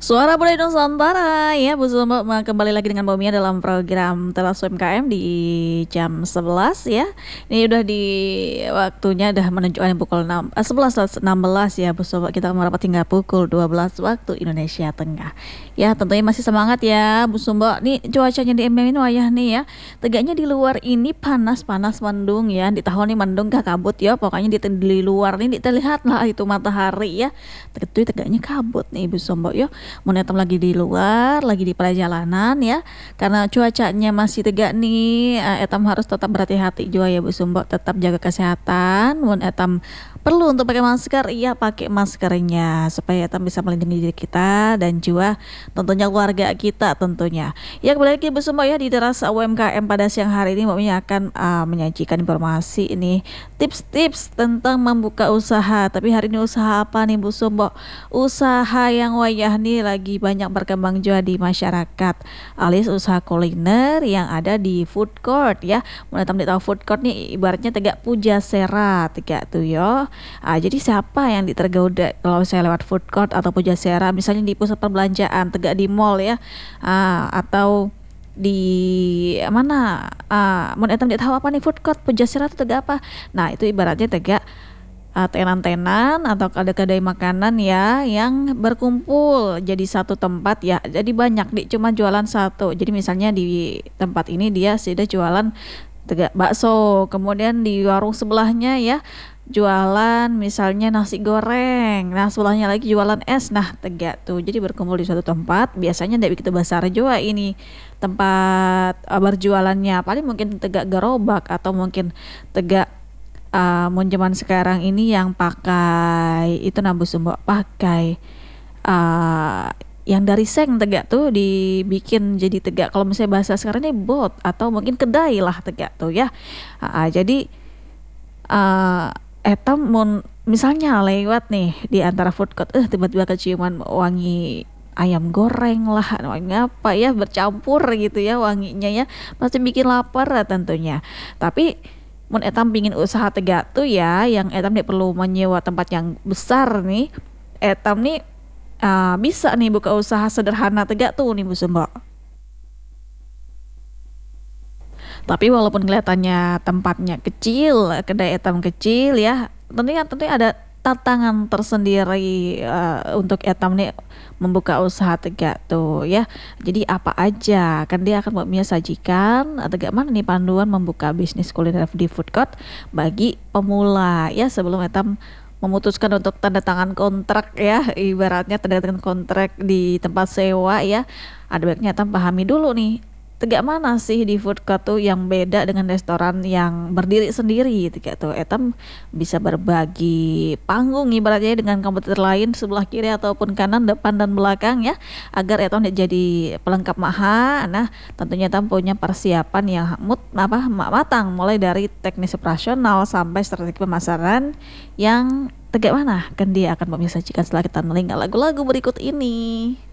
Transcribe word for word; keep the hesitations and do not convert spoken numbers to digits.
Suara Budaya Nusantara ya Bu Sumba, ma- kembali lagi dengan Mbak Mia dalam program Telas U M K M di jam sebelas ya. Ini udah di waktunya udah menunjukkan pukul enam, eh, sebelas enam belas ya Bu Sumba. Kita merapat hingga pukul dua belas waktu Indonesia Tengah. Ya tentunya masih semangat ya Bu Sumba. Nih cuacanya di M M ini wayah nih ya. Tegaknya di luar ini panas-panas mendung ya. Di tahun ini mendung gak kabut ya. Pokoknya di, di luar ini terlihat lah itu matahari ya. Tentu tegaknya kabut nih Bu Sumba yo. Mau netem lagi di luar, lagi di perjalanan ya. Karena cuacanya masih tegak nih, eh, etam harus tetap berhati-hati juga ya Bu Sumbo, tetap jaga kesehatan. Mun etam perlu untuk pakai masker, iya pakai maskernya supaya etam bisa melindungi diri kita dan juga tentunya keluarga kita tentunya. Ya kembali lagi Bu Sumbo ya di Teras U M K M pada siang hari ini Mbak Mia akan uh, menyajikan informasi ini tips-tips tentang membuka usaha. Tapi hari ini usaha apa nih Bu Sumbo? Usaha yang wayah nih lagi banyak berkembang juga di masyarakat, alias usaha kuliner yang ada di food court ya. Mulai tahu tahu food court nih ibaratnya tegak Pujasera tegak tuh yo. Ah, jadi siapa yang ditergoda kalau saya lewat food court atau Pujasera misalnya di pusat perbelanjaan tegak di mall ya, ah, atau di mana, ah, mau etam tahu apa nih food court Pujasera itu tegak apa. Nah itu ibaratnya tegak uh, tenan-tenan atau ada kedai makanan ya yang berkumpul jadi satu tempat ya, jadi banyak di cuma jualan satu. Jadi misalnya di tempat ini dia sudah jualan tegak bakso, kemudian di warung sebelahnya ya jualan misalnya nasi goreng, nah sebelahnya lagi jualan es, nah tegak tuh jadi berkumpul di suatu tempat. Biasanya tidak begitu besar juga ini tempat uh, berjualannya, paling mungkin tegak gerobak atau mungkin tegak uh, mun zaman sekarang ini yang pakai itu nabu sumbo pakai uh, yang dari seng tegak tuh dibikin jadi tegak, kalau misalnya bahasa sekarang ini bot atau mungkin kedai lah tegak tuh ya. Uh, jadi uh, etam mun misalnya lewat nih di antara food court, eh tiba-tiba keciuman wangi ayam goreng lah, wangi apa ya bercampur gitu ya wanginya ya, pasti bikin lapar lah tentunya. Tapi mun etam pingin usaha tegak tuh ya yang etam nih perlu menyewa tempat yang besar nih, etam nih uh, bisa nih buka usaha sederhana tegak tuh nih Bu Sumba. Tapi walaupun kelihatannya tempatnya kecil, kedai etam kecil ya, tentunya tentunya ada tantangan tersendiri uh, untuk etam nih membuka usaha tegak tuh ya. Jadi apa aja kan dia akan Mbak Mia sajikan atau tegak mana nih panduan membuka bisnis kuliner di food court bagi pemula ya, sebelum etam memutuskan untuk tanda tangan kontrak ya, ibaratnya tanda tangan kontrak di tempat sewa ya. Ada baiknya etam pahami dulu nih tegak mana sih di food court tuh yang beda dengan restoran yang berdiri sendiri tegak tuh etam bisa berbagi panggung ibaratnya dengan komputer lain sebelah kiri ataupun kanan, depan dan belakang ya, agar etam jadi pelengkap maha. Nah tentunya etam punya persiapan yang mut apa matang mulai dari teknis operasional sampai strategi pemasaran yang tegak mana kan dia akan bisa sajikan setelah kita mendengar lagu-lagu berikut ini.